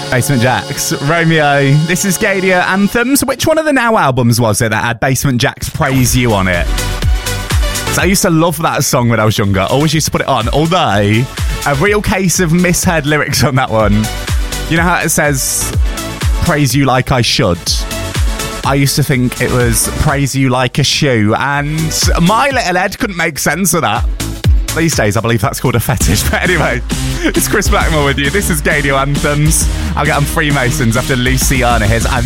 Basement Jaxx, Romeo. This is Gaydar Anthems. Which one of the Now albums was it that had Basement Jaxx Praise You on it? So I used to love that song when I was younger. Always used to put it on all day. A real case of misheard lyrics on that one. You know how it says, praise you like I should? I used to think it was praise you like a shoe, and my little head couldn't make sense of that. These days, I believe that's called a fetish. But anyway, it's Chris Blackmore with you. This is Gaydar Anthems. I'll get on Freemasons after Luciana. Here's I'm